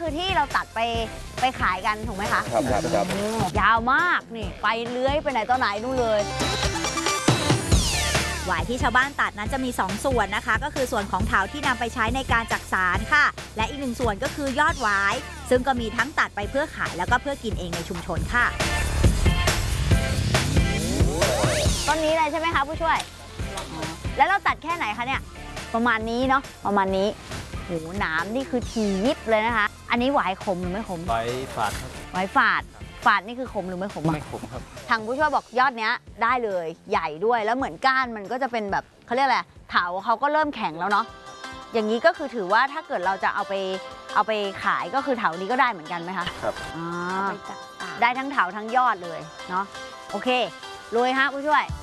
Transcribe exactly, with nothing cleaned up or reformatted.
คือที่เราตัดไปไปขายกันถูกไหมคะครับครับครับยาวมากนี่ไปเลื้อยไปไหนต่อไหนนู่นเลยหวายที่ชาวบ้านตัดนั้นจะมีสองส่วนนะคะก็คือส่วนของเถาที่นำไปใช้ในการจักสานค่ะและอีกหนึ่งส่วนก็คือยอดหวายซึ่งก็มีทั้งตัดไปเพื่อขายแล้วก็เพื่อกินเองในชุมชนค่ะต้นนี้เลยใช่ไหมคะผู้ช่วยแล้วเราตัดแค่ไหนคะเนี่ยประมาณนี้เนาะประมาณนี้โหหนามนี่คือทียิบเลยนะคะอันนี้หวายขมหรือไม่ขมหวายฝาดครับหวายฝาดฝาดนี่คือขมหรือไม่ขมไม่ขมครับทางผู้ช่วยบอกยอดเนี้ยได้เลยใหญ่ด้วยแล้วเหมือนก้านมันก็จะเป็นแบบเขาเรียกอะไรเถาเขาก็เริ่มแข็งแล้วเนาะอย่างนี้ก็คือถือว่าถ้าเกิดเราจะเอาไปเอาไปขายก็คือเถานี้ก็ได้เหมือนกันไหมคะครับอ่าได้ทั้งเถาทั้งยอดเลยเนาะโอเคลุยฮะผู้ช่วย